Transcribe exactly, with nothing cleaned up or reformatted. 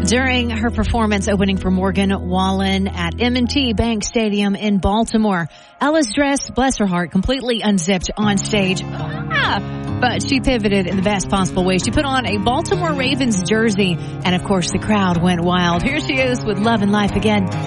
during her performance opening for Morgan Wallen at M and T Bank Stadium in Baltimore. Ella's dress, bless her heart, completely unzipped on stage. Ah, but she pivoted in the best possible way. She put on a Baltimore Ravens jersey, and of course the crowd went wild. Here she is with Love and Life again.